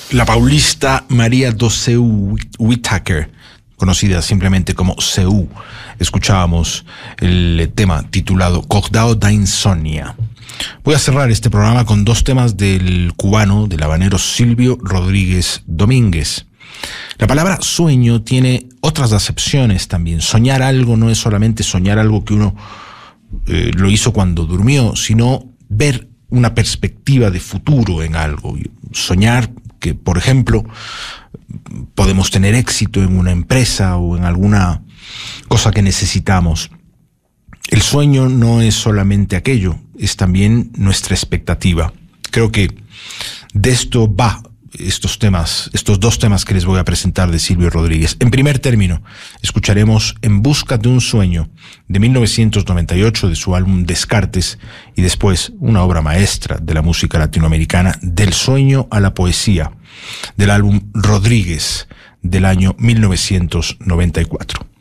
La paulista María do Seu Whittaker, conocida simplemente como Seu. Escuchábamos el tema titulado Cordao da Insomnia. Voy a cerrar este programa con dos temas del cubano, del habanero Silvio Rodríguez Domínguez. La palabra sueño tiene otras acepciones también. Soñar algo no es solamente soñar algo que uno lo hizo cuando durmió, sino ver una perspectiva de futuro en algo. Soñar que, por ejemplo, podemos tener éxito en una empresa o en alguna cosa que necesitamos. El sueño no es solamente aquello, es también nuestra expectativa. Creo que de esto va estos dos temas que les voy a presentar de Silvio Rodríguez. En primer término, escucharemos En busca de un sueño, de 1998, de su álbum Descartes, y después una obra maestra de la música latinoamericana, Del sueño a la poesía, del álbum Rodríguez, del año 1994.